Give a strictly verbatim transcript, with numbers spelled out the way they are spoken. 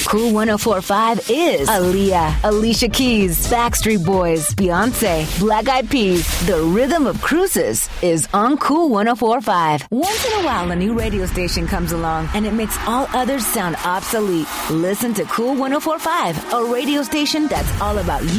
Cool one oh four point five is Aaliyah, Alicia Keys, Backstreet Boys, Beyonce, Black Eyed Peas. The rhythm of cruises is on Cool one oh four point five. Once in a while, a new radio station comes along and it makes all others sound obsolete. Listen to Cool one oh four point five, a radio station that's all about you.